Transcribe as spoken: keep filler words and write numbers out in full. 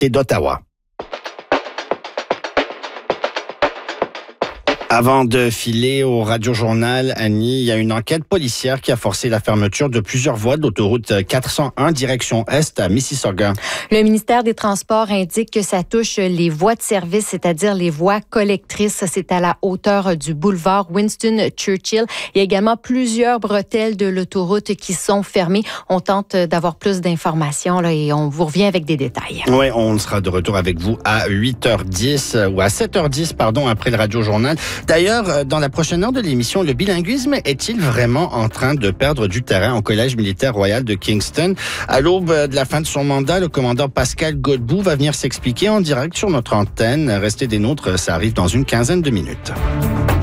et d'Ottawa. Avant de filer au Radio-Journal, Annie, il y a une enquête policière qui a forcé la fermeture de plusieurs voies de l'autoroute quatre cent un direction Est à Mississauga. Le ministère des Transports indique que ça touche les voies de service, c'est-à-dire les voies collectrices. C'est à la hauteur du boulevard Winston Churchill. Il y a également plusieurs bretelles de l'autoroute qui sont fermées. On tente d'avoir plus d'informations là, et on vous revient avec des détails. Oui, on sera de retour avec vous à huit heures dix ou à sept heures dix, pardon, après le Radio-Journal. D'ailleurs, dans la prochaine heure de l'émission, le bilinguisme est-il vraiment en train de perdre du terrain au Collège militaire royal de Kingston? À l'aube de la fin de son mandat, le commandant Pascal Godbout va venir s'expliquer en direct sur notre antenne. Restez des nôtres, ça arrive dans une quinzaine de minutes.